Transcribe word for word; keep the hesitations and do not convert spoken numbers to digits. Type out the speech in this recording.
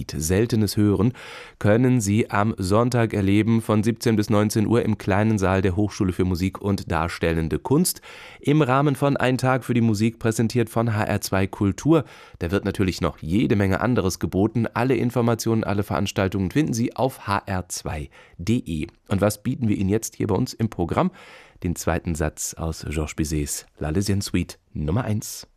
Lied Seltenes Hören können Sie am Sonntag erleben von siebzehn bis neunzehn Uhr im kleinen Saal der Hochschule für Musik und Darstellende Kunst im Rahmen von Ein Tag für die Musik, präsentiert von H R zwei Kultur. Da wird natürlich noch jede Menge anderes geboten. Alle Informationen, alle Veranstaltungen finden Sie auf h r zwei punkt d e. Und was bieten wir Ihnen jetzt hier bei uns im Programm? Den zweiten Satz aus Georges Bizets L'Arlésienne Suite Nummer eins.